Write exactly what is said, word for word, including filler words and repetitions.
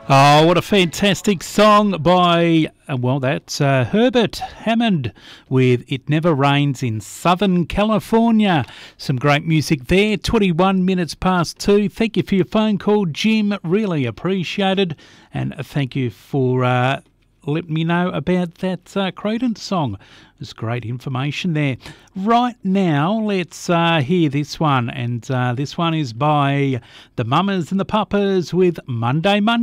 Oh, what a fantastic song by, uh, well, that's uh, Herbert Hammond with It Never Rains in Southern California. Some great music there, twenty-one minutes past two. Thank you for your phone call, Jim. Really appreciated. And thank you for uh, letting me know about that uh, Credence song. There's great information there. Right now, let's uh, hear this one. And uh, this one is by the Mamas and the Papas with Monday Monday.